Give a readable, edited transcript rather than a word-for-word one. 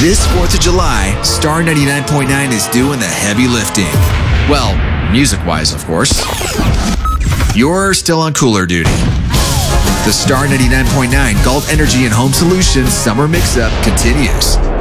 This 4th of July, Star 99.9 is doing the heavy lifting. Well, music-wise, of course. You're still on cooler duty. The Star 99.9 Galt Energy and Home Solutions Summer Mix-Up continues.